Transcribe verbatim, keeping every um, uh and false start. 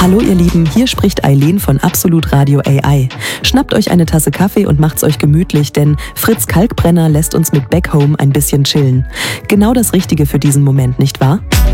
Hallo ihr Lieben, hier spricht Eileen von Absolut Radio A I. Schnappt euch eine Tasse Kaffee und macht's euch gemütlich, denn Fritz Kalkbrenner lässt uns mit Back Home ein bisschen chillen. Genau das Richtige für diesen Moment, nicht wahr?